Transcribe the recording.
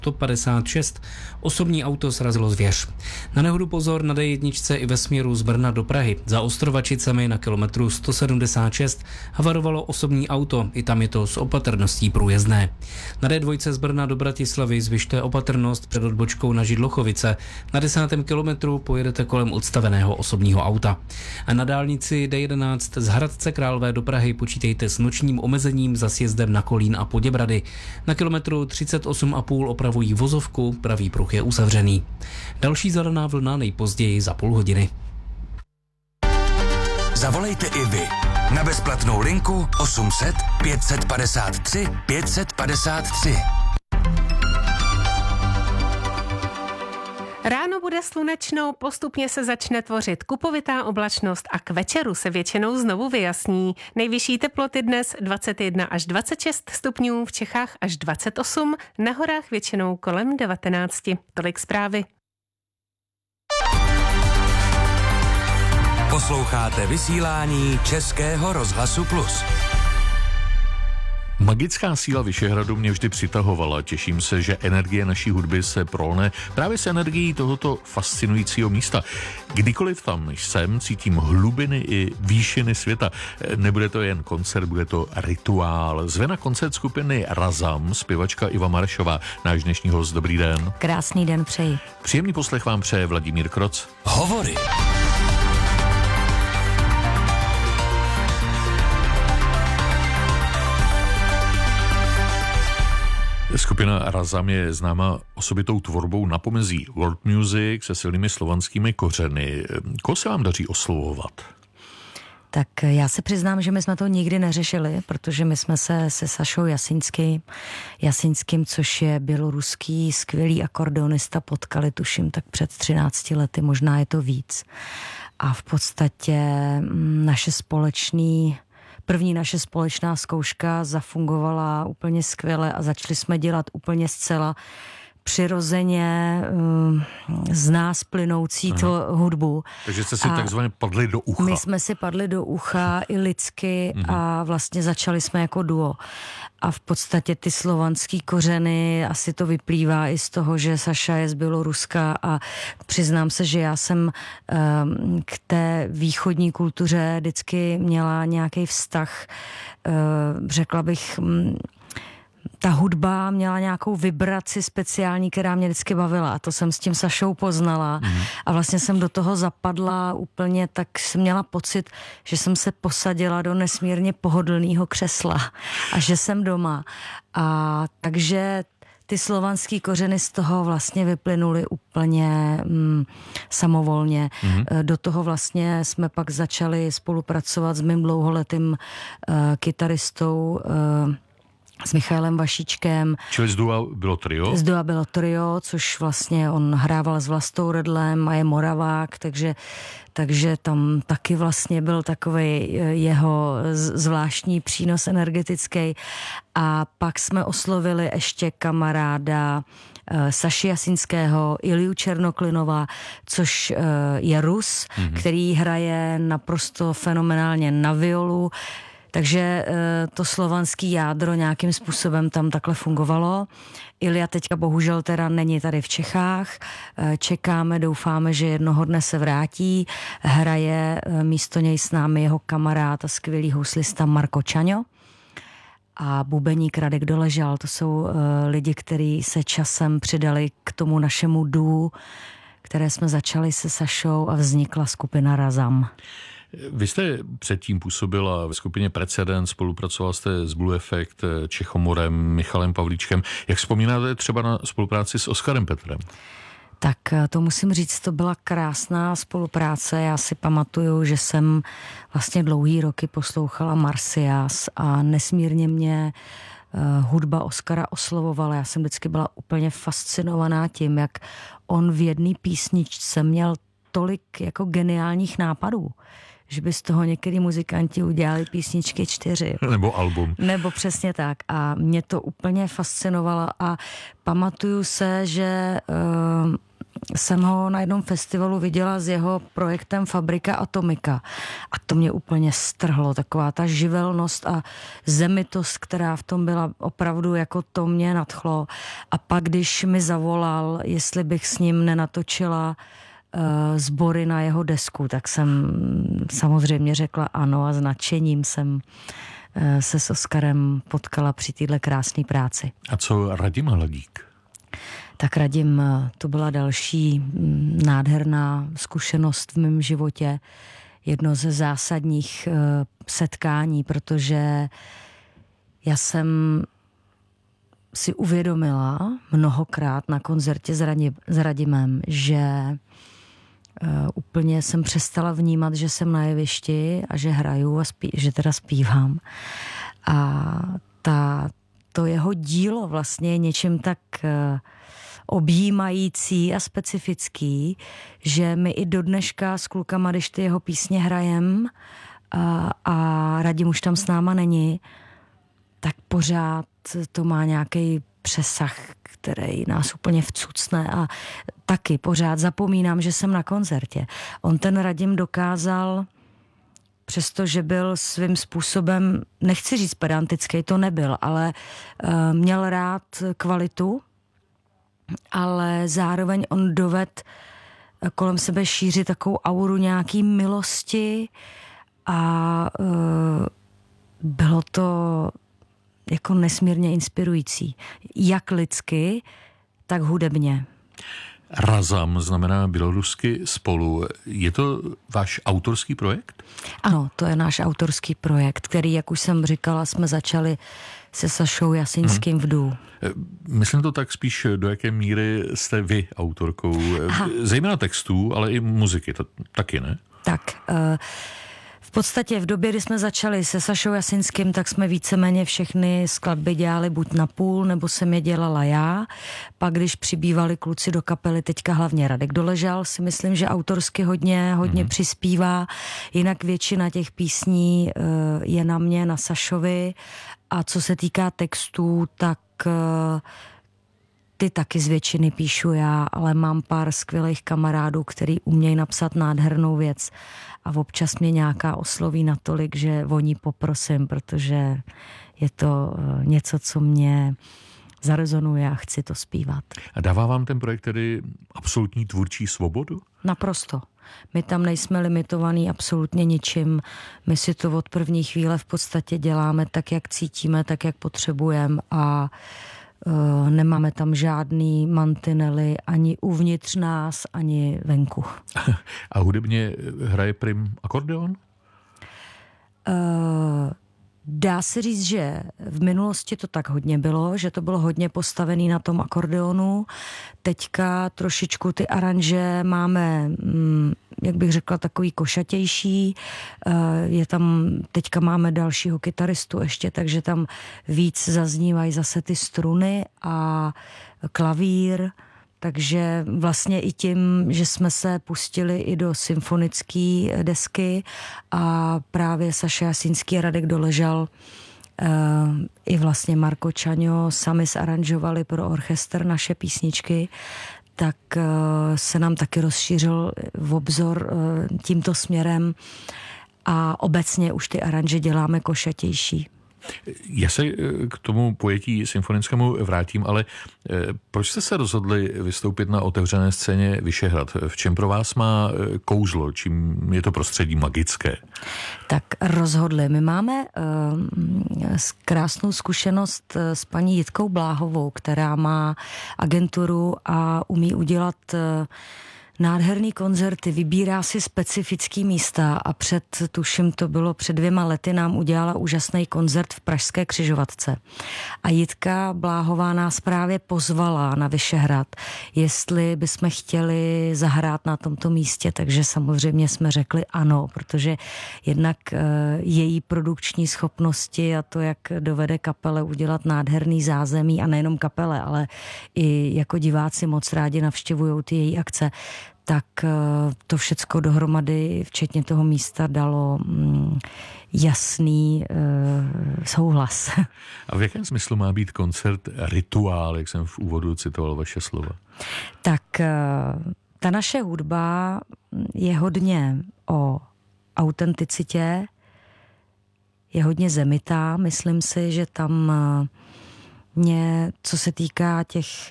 156 osobní auto srazilo zvěř. Na nehodu pozor na D1 i ve směru z Brna do Prahy. Za Ostrovačicemi na kilometru 176 havarovalo osobní auto, i tam je to s opatrností průjezdné. Na D2 z Brna do Bratislavy zvyšte opatrnost před odbočkou na Židlochovice. Na 10. kilometru pojedete kolem odstaveného osobního auta. A na dálnici D11 z Hradce Králové do Prahy počítejte s nočním omezením za sjezdem na Kolín a Poděbrady. Na kilometru 38,5 opravují vozovku, pravý pruh je uzavřený. Další zelená vlna nejpozději za půl hodiny. Zavolejte i vy na bezplatnou linku 800 553 553. Ráno bude slunečno, postupně se začne tvořit kupovitá oblačnost a k večeru se většinou znovu vyjasní. Nejvyšší teploty dnes 21 až 26 stupňů, v Čechách až 28, na horách většinou kolem 19. Tolik zprávy. Posloucháte vysílání Českého rozhlasu Plus. Magická síla Vyšehradu mě vždy přitahovala. Těším se, že energie naší hudby se prolne právě s energií tohoto fascinujícího místa. Kdykoliv tam jsem, cítím hlubiny i výšiny světa. Nebude to jen koncert, bude to rituál. Zve na koncert skupiny Razam zpěvačka Iva Marešová, náš dnešní host. Dobrý den. Krásný den přeji. Příjemný poslech vám přeje Vladimír Kroc. Hovory. Skupina Razam je známa osobitou tvorbou na pomezí world music se silnými slovanskými kořeny. Koho se vám daří oslovovat? Tak já se přiznám, že my jsme to nikdy neřešili, protože my jsme se Sašou Jasinským, což je běloruský skvělý akordeonista, potkali, tuším, tak před 13 lety, možná je to víc. A v podstatě první naše společná zkouška zafungovala úplně skvěle a začali jsme dělat úplně zcela přirozeně z nás plynoucí hudbu. Takže jste si takzvaně padli do ucha. My jsme si padli do ucha i lidsky a vlastně začali jsme jako duo. A v podstatě ty slovanský kořeny, asi to vyplývá i z toho, že Saša je z Běloruska a přiznám se, že já jsem k té východní kultuře vždycky měla nějaký vztah, řekla bych, ta hudba měla nějakou vibraci speciální, která mě vždycky bavila a to jsem s tím Sašou poznala a vlastně jsem do toho zapadla úplně, tak jsem měla pocit, že jsem se posadila do nesmírně pohodlného křesla a že jsem doma. A takže ty slovanský kořeny z toho vlastně vyplynuly úplně samovolně. Do toho vlastně jsme pak začali spolupracovat s mým dlouholetým kytaristou s Michailem Vašíčkem. Čili z dua bylo trio? Z dua bylo trio, což vlastně on hrával s Vlastou Redlem a je Moravák, takže tam taky vlastně byl takovej jeho zvláštní přínos energetický. A pak jsme oslovili ještě kamaráda Saši Jasinského, Ilju Černoklinova, což je Rus, který hraje naprosto fenomenálně na violu. Takže to slovanský jádro nějakým způsobem tam takhle fungovalo. Ilja teďka bohužel teda není tady v Čechách. Čekáme, doufáme, že jednoho dne se vrátí. Hraje místo něj s námi jeho kamarád a skvělý houslista Marko Čaňo. A bubeník Radek Doležal, to jsou lidi, kteří se časem přidali k tomu našemu duo, které jsme začali se Sašou a vznikla skupina Razam. Vy jste předtím působila ve skupině Precedens, spolupracoval jste s Blue Effect, Čechomorem, Michalem Pavlíčkem. Jak vzpomínáte třeba na spolupráci s Oskarem Petrem? Tak to musím říct, to byla krásná spolupráce. Já si pamatuju, že jsem vlastně dlouhý roky poslouchala Marsyas a nesmírně mě hudba Oskara oslovovala. Já jsem vždycky byla úplně fascinovaná tím, jak on v jedné písničce měl tolik jako geniálních nápadů, že by z toho některý muzikanti udělali písničky 4. Nebo album. Nebo přesně tak. A mě to úplně fascinovalo a pamatuju se, že jsem ho na jednom festivalu viděla s jeho projektem Fabrika Atomika. A to mě úplně strhlo, taková ta živelnost a zemitost, která v tom byla opravdu, jako to mě nadchlo. A pak, když mi zavolal, jestli bych s ním nenatočila sbory na jeho desku, tak jsem samozřejmě řekla ano a s nadšením jsem se s Oskarem potkala při téhle krásné práci. A co Radim Hladík? Tak Radim, to byla další nádherná zkušenost v mém životě. Jedno ze zásadních setkání, protože já jsem si uvědomila mnohokrát na koncertě s Radimem, že úplně jsem přestala vnímat, že jsem na jevišti a že hraju a že teda zpívám. A to jeho dílo vlastně je něčím tak objímající a specifický, že my i do dneška s klukama, když ty jeho písně hrajem a Radim už tam s náma není, tak pořád to má nějaký přesah, který nás úplně vcucne a taky pořád zapomínám, že jsem na koncertě. On ten Radim dokázal, přestože byl svým způsobem, nechci říct pedantický, to nebyl, ale měl rád kvalitu, ale zároveň on dovedl kolem sebe šířit takovou auru nějaký milosti a bylo to jako nesmírně inspirující. Jak lidsky, tak hudebně. Razam znamená bělorusky spolu. Je to váš autorský projekt? Ano, to je náš autorský projekt, který, jak už jsem říkala, jsme začali se Sašou Jasinským v Dů. Myslím to tak spíš, do jaké míry jste vy autorkou. Zejména textů, ale i muziky, to taky, ne? Tak, v podstatě v době, kdy jsme začali se Sašou Jasinským, tak jsme víceméně všechny skladby dělali buď na půl, nebo jsem je dělala já. Pak, když přibývali kluci do kapely, teďka hlavně Radek Doležal, si myslím, že autorsky hodně přispívá. Jinak většina těch písní je na mě, na Sašovi. A co se týká textů, tak ty taky z většiny píšu já, ale mám pár skvělých kamarádů, který umějí napsat nádhernou věc a občas mě nějaká osloví natolik, že o ní poprosím, protože je to něco, co mě zarezonuje a chci to zpívat. A dává vám ten projekt tedy absolutní tvůrčí svobodu? Naprosto. My tam nejsme limitovaní absolutně ničím. My si to od první chvíle v podstatě děláme tak, jak cítíme, tak, jak potřebujeme a nemáme tam žádný mantinely ani uvnitř nás, ani venku. A hudebně hraje prim akordeon? Dá se říct, že v minulosti to tak hodně bylo, že to bylo hodně postavený na tom akordeonu. Teďka trošičku ty aranže máme, jak bych řekla, takový košatější. Je tam, teďka máme dalšího kytaristu ještě, takže tam víc zaznívají zase ty struny a klavír. Takže vlastně i tím, že jsme se pustili i do symfonické desky a právě Saša Jasinský a Radek Doležal i vlastně Marko Čaňo sami zaranžovali pro orchestr naše písničky, tak se nám taky rozšířil v obzor tímto směrem a obecně už ty aranže děláme košatější. Já se k tomu pojetí symfonickému vrátím, ale proč jste se rozhodli vystoupit na otevřené scéně Vyšehrad? V čem pro vás má kouzlo? Čím je to prostředí magické? Tak rozhodli. My máme krásnou zkušenost s paní Jitkou Bláhovou, která má agenturu a umí udělat nádherný koncerty, vybírá si specifický místa a tuším to bylo před 2 lety, nám udělala úžasný koncert v pražské Křižovatce. A Jitka Bláhová nás právě pozvala na Vyšehrad, jestli bychom chtěli zahrát na tomto místě, takže samozřejmě jsme řekli ano, protože jednak její produkční schopnosti a to, jak dovede kapele udělat nádherný zázemí a nejenom kapele, ale i jako diváci moc rádi navštěvují ty její akce, tak to všecko dohromady, včetně toho místa, dalo jasný souhlas. A v jakém smyslu má být koncert rituál, jak jsem v úvodu citoval vaše slova? Tak ta naše hudba je hodně o autenticitě, je hodně zemitá. Myslím si, že tam mě, co se týká těch